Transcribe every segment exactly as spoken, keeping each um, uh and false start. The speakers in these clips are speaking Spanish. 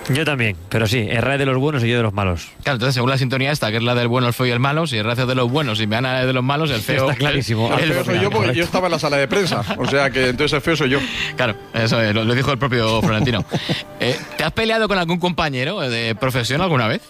Yo también, pero sí, Herrera es de los buenos y yo de los malos. Claro, entonces según la sintonía esta, que es la del bueno, el feo y el malo, si Herrera es de los buenos y Meana es de los malos, el feo... Está clarísimo. El, el feo soy yo porque correcto. Yo estaba en la sala de prensa, o sea que entonces el feo soy yo. Claro, eso es, lo, lo dijo el propio Florentino. eh, ¿Te has peleado con algún compañero de profesión alguna vez?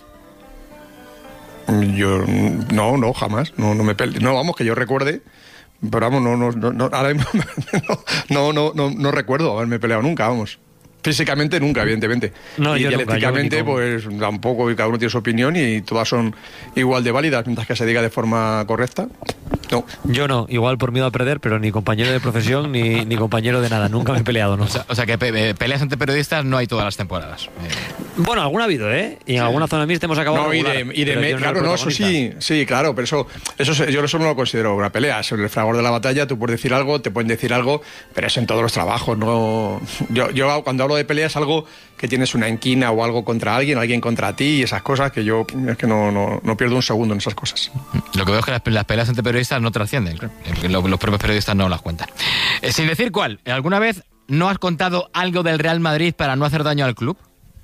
Yo, no, no, jamás, no, no me peleé. No, vamos, que yo recuerde... Pero vamos, no, no, no, no, ahora mismo no, no, no, no recuerdo haberme peleado nunca, vamos. Físicamente nunca, evidentemente. No, y dialécticamente, pues tampoco, y cada uno tiene su opinión y todas son igual de válidas, mientras que se diga de forma correcta. No. Yo no, igual por miedo a perder, pero ni compañero de profesión ni, ni compañero de nada, nunca me he peleado, ¿no? O sea, o sea que pe peleas entre periodistas no hay todas las temporadas. Bueno, alguna ha habido, ¿eh? Y en sí. alguna zona mixta hemos acabado. No, regular, y de, y de me, claro, no, eso sí, sí, claro, pero eso, eso yo eso no lo considero una pelea. Sobre el fragor de la batalla, tú puedes decir algo, te pueden decir algo, pero es en todos los trabajos, no. Yo, yo cuando hablo de pelea es algo que tienes una enquina o algo contra alguien, alguien contra ti y esas cosas que yo es que no, no, no pierdo un segundo en esas cosas. Lo que veo es que las, las peleas entre periodistas no trascienden, claro. los, los propios periodistas no las cuentan. Eh, sin decir cuál, ¿alguna vez no has contado algo del Real Madrid para no hacer daño al club?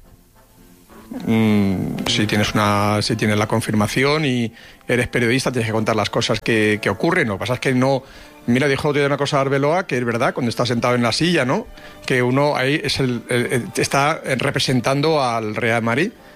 Mm, si tienes una, si tienes la confirmación y eres periodista, tienes que contar las cosas que, que ocurren. Lo que pasa es que no. Mira, dijo otro día una cosa a Arbeloa, que es verdad, cuando está sentado en la silla, ¿no? Que uno ahí es el, el, el, está representando al Real Madrid